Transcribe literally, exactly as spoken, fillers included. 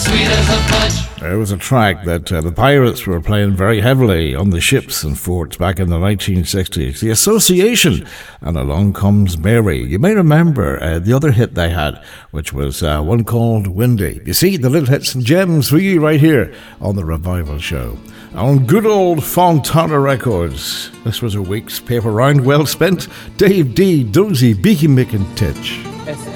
sweet as a fudge. There was a track that uh, the Pirates were playing very heavily on the ships and forts back in the nineteen sixties. The Association and Along Comes Mary. You may remember uh, the other hit they had, which was uh, one called Windy. You see, the little hits and gems for you right here on the Revival Show. On good old Fontana Records. This was a week's paper round well spent. Dave D, Dozy, Beaky Mick and Titch.